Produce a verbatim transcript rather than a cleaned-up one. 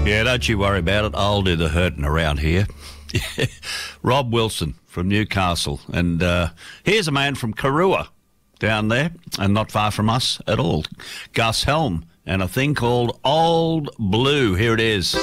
Yeah, don't you worry about it. I'll do the hurting around here. Rob Wilson from Newcastle. And uh, here's a man from Karua down there, and not far from us at all. Gus Helm and a thing called Old Blue. Here it is.